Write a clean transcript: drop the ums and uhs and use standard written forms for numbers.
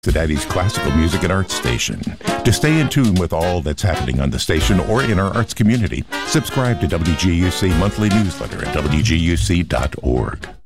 Cincinnati's classical music and arts station. To stay in tune with all that's happening on the station or in our arts community, subscribe to WGUC monthly newsletter at WGUC.org.